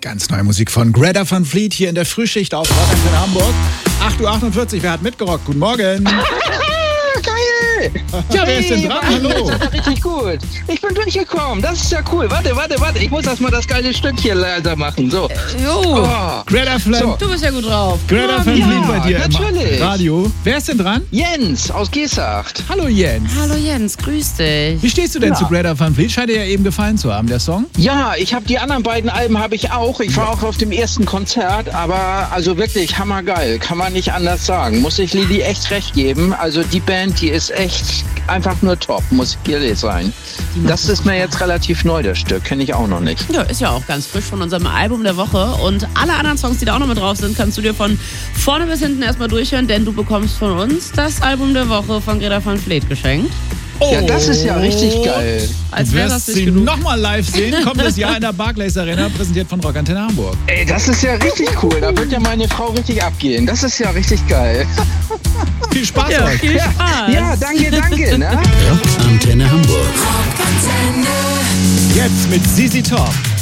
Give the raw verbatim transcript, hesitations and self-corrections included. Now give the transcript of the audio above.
Ganz neue Musik von Greta Van Fleet hier in der Frühschicht auf Rock in Hamburg. acht Uhr achtundvierzig, wer hat mitgerockt? Guten Morgen. Geil! Ja, wer ist denn dran? Hallo. Das ist richtig gut. Ich bin durchgekommen. Das ist ja cool. Warte, warte, warte. Ich muss erstmal das geile Stück hier leiser machen. So. Jo, Oh. Greta Van So. du bist ja gut drauf. Greta Van Ja, Fleet bei dir natürlich. im Radio. Wer ist denn dran? Jens aus Gesacht. Hallo Jens. Hallo Jens, grüß dich. Wie stehst du denn Ja. zu Greta Van Fleet? Scheint dir ja eben gefallen zu haben, der Song. Ja, ich habe die anderen beiden Alben habe ich auch. Ich war auch auf dem ersten Konzert, aber also wirklich hammergeil. Kann man nicht anders sagen. Muss ich Lili echt recht geben. Also die Band, die ist echt einfach nur top, muss ich ehrlich sein. Das ist mir jetzt relativ neu, das Stück. Kenne ich auch noch nicht. Ja, ist ja auch ganz frisch von unserem Album der Woche. Und alle anderen Songs, die da auch noch mit drauf sind, kannst du dir von vorne bis hinten erstmal durchhören, denn du bekommst von uns das Album der Woche von Greta Van Fleet geschenkt. Ja, das ist ja richtig geil. Als Du wäre wirst das sie nicht genug. nochmal live sehen. Kommendes Jahr in der Barclays Arena, präsentiert von Rock Antenne Hamburg. Ey, das ist ja richtig cool. Da wird ja meine Frau richtig abgehen. Das ist ja richtig geil. Viel Spaß Ja, euch. viel Spaß. Ja, danke, danke. Ne? Rock Antenne Hamburg. Jetzt mit Sisi Top.